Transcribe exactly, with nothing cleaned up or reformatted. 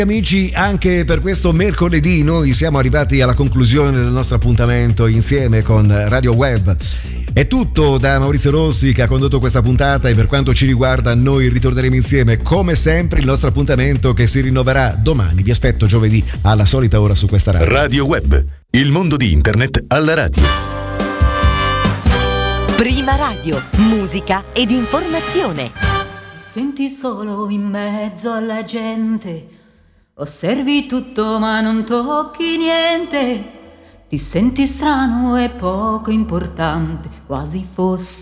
Amici, anche per questo mercoledì noi siamo arrivati alla conclusione del nostro appuntamento insieme con Radio Web. È tutto da Maurizio Rossi, che ha condotto questa puntata, e per quanto ci riguarda noi ritorneremo insieme come sempre. Il nostro appuntamento che si rinnoverà domani. Vi aspetto giovedì alla solita ora su questa radio. Radio Web, il mondo di internet alla radio. Prima radio, musica ed informazione. Senti solo in mezzo alla gente, osservi tutto ma non tocchi niente, ti senti strano e poco importante, quasi fossi